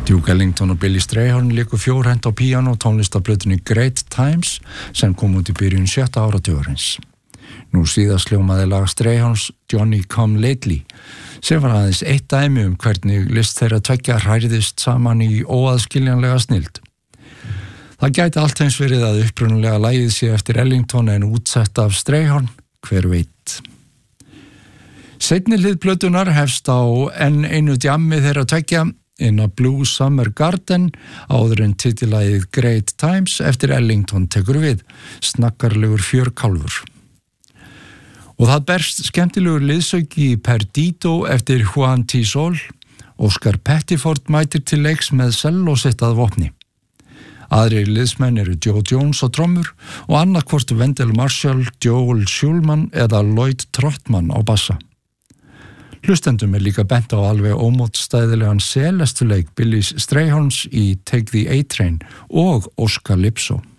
Duke Ellington og Billy Strayhorn léku fjórhent á píanó tónlistarplötunni Great Times sem kom út í byrjun 7. áratugurins. Nú síðast hljómaði lag Strayhorns Johnny Come Lately sem var aðeins eitt dæmi hvernig list þeirra tveggja hræriðist saman í óaðskiljanlega snilld. Það gæti allt eins verið að upprunalega lagið sé eftir Ellington en útsett af Strayhorn, hver veit. Seinni hlið plötunar hefst á enn einu djammi þeirra tveggja In a Blue Summer Garden áður en titilagið Great Times eftir Ellington tekur við, snakkarlegur fjörkálfur. Og það berst skemmtilegur liðsauki í Perdido eftir Juan Tisol. Oscar Pettiford mætir til leiks með selló sitt að vopni. Aðrir liðsmenn eru Joe Jones á trommur og annarkvort Wendell Marshall, Joel Schulman eða Lloyd Trotman á bassa. Hlustendum líka bent á alveg ómótstæðilegan selestuleik Billy Strayhorns í Take the A-Train og Óskalypso.